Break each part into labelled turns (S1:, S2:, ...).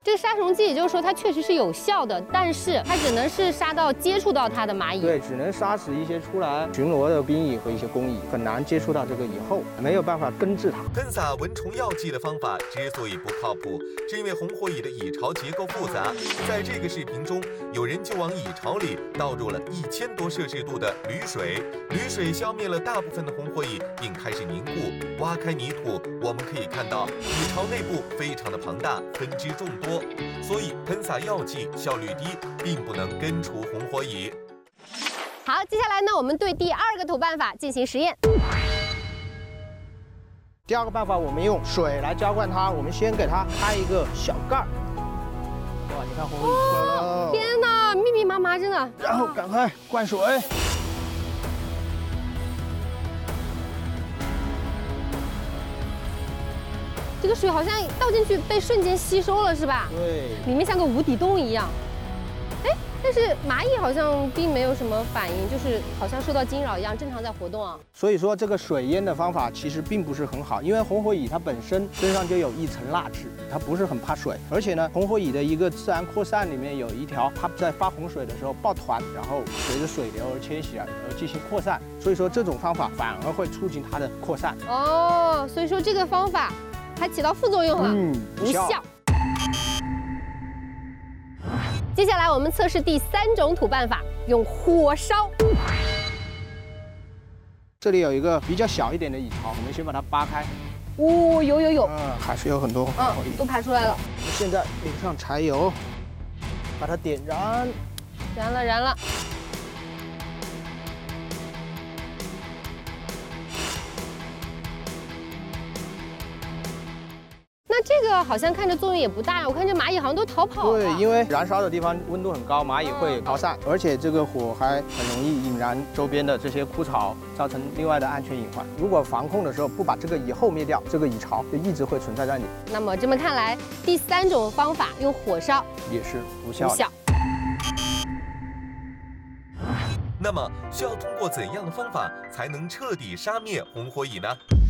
S1: 这个杀虫剂，也就是说它确实是有效的，但是它只能是杀到接触到它的蚂蚁。
S2: 对，只能杀死一些出来巡逻的兵蚁和一些工蚁，很难接触到这个蚁后，没有办法根治它。
S3: 喷洒蚊虫药剂的方法之所以不靠谱，是因为红火蚁的蚁巢结构复杂。在这个视频中，有人就往蚁巢里倒入了1000多摄氏度的铝水，铝水消灭了大部分的红火蚁，并开始凝固。挖开泥土，我们可以看到蚁巢内部非常的庞大，分支众多。所以喷洒药剂效率低，并不能根除红火蚁。
S1: 好，接下来呢，我们对第2个土办法进行实验。
S2: 第2个办法，我们用水来浇灌它。我们先给它开一个小盖儿。哇，你看红火蚁出来了！
S1: 天哪，密密麻麻，真的。
S2: 然后赶快灌水。
S1: 这个水好像倒进去被瞬间吸收了，是吧？
S2: 对，
S1: 里面像个无底洞一样。哎，但是蚂蚁好像并没有什么反应，就是好像受到惊扰一样，正常在活动啊。
S2: 所以说这个水淹的方法其实并不是很好，因为红火蚁它本身身上就有一层蜡质，它不是很怕水。而且呢，红火蚁的一个自然扩散里面有一条，它在发洪水的时候抱团，然后随着水流而迁徙而进行扩散。所以说这种方法反而会促进它的扩散。
S1: 哦，所以说这个方法还起到副作用了，无效。接下来我们测试第3种土办法，用火烧。
S2: 这里有一个比较小一点的蚁巢，我们先把它扒开。
S1: 哦，有，
S2: 还是有很多红火蚁，
S1: 都排出来了。
S2: 现在淋上柴油，把它点燃，
S1: 燃了。那这个好像看着作用也不大呀，我看这蚂蚁好像都逃跑了。
S2: 对，因为燃烧的地方温度很高，蚂蚁会逃散，而且这个火还很容易引燃周边的这些枯草，造成另外的安全隐患。如果防控的时候不把这个蚁后灭掉，这个蚁巢就一直会存在在里。
S1: 那么这么看来，第3种方法用火烧
S2: 也是无效。
S3: 那么需要通过怎样的方法才能彻底杀灭红火蚁呢？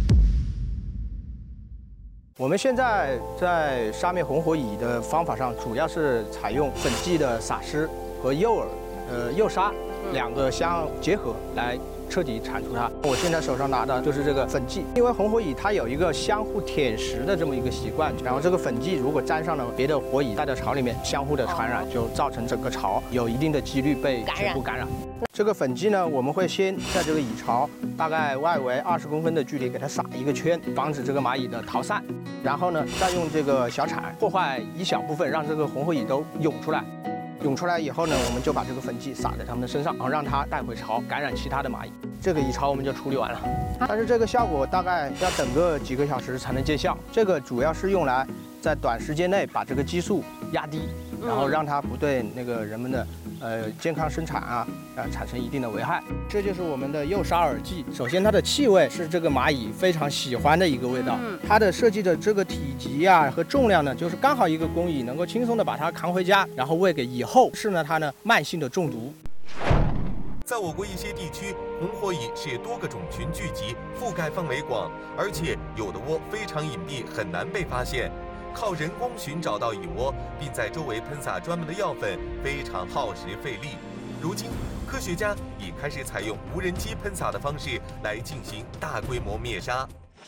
S2: 我们现在在杀灭红火蚁的方法上，主要是采用粉剂的撒施和诱杀2个相结合来彻底铲除它。我现在手上拿的就是这个粉剂，因为红火蚁它有一个相互舔食的这么一个习惯，然后这个粉剂如果沾上了别的火蚁，在这巢里面相互的传染，就造成整个巢有一定的几率被全部感染。这个粉剂呢，我们会先在这个蚁巢大概外围20公分的距离给它撒一个圈，防止这个蚂蚁的逃散。然后呢，再用这个小铲破坏一小部分，让这个红火蚁都涌出来。涌出来以后呢，我们就把这个粉剂撒在它们的身上，然后让它带回巢，感染其他的蚂蚁。这个蚁巢我们就处理完了。但是这个效果大概要等个几个小时才能见效。这个主要是用来在短时间内把这个激素压低，然后让它不对那个人们的健康生产产生一定的危害。这就是我们的诱杀饵剂。首先它的气味是这个蚂蚁非常喜欢的一个味道，它的设计的这个体积和重量呢，就是刚好一个工蚁能够轻松的把它扛回家，然后喂给蚁后，是呢它呢慢性的中毒。
S3: 在我国一些地区，红火蚁是多个种群聚集，覆盖范围广，而且有的窝非常隐蔽，很难被发现。靠人工寻找到蚁窝，并在周围喷洒专门的药粉，非常耗时费力。如今，科学家已开始采用无人机喷洒的方式来进行大规模灭杀。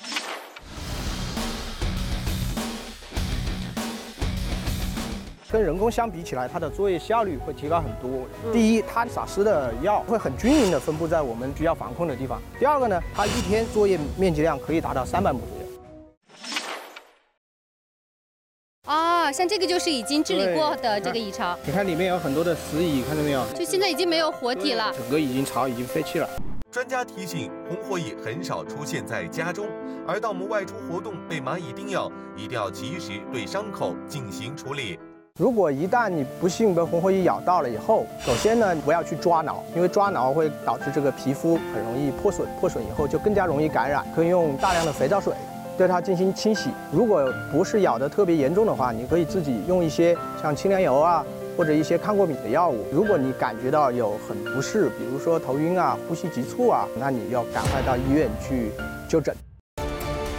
S2: 跟人工相比起来，它的作业效率会提高很多。第一，它撒施的药会很均匀地分布在我们需要防控的地方。第二个呢，它一天作业面积量可以达到300亩左右。
S1: 哦，像这个就是已经治理过的这个蚁巢。
S2: 你看里面有很多的死蚁，看到没有？
S1: 就现在已经没有活体了，
S2: 整个巢已经废弃了。
S3: 专家提醒，红火蚁很少出现在家中，而当我们外出活动被蚂蚁叮咬，一定要及时对伤口进行处理。
S2: 如果一旦你不幸被红火蚁咬到了以后，首先呢，不要去抓挠，因为抓挠会导致这个皮肤很容易破损，破损以后就更加容易感染。可以用大量的肥皂水对它进行清洗。如果不是咬得特别严重的话，你可以自己用一些像清凉油或者一些抗过敏的药物。如果你感觉到有很不适，比如说头晕呼吸急促那你要赶快到医院去就诊。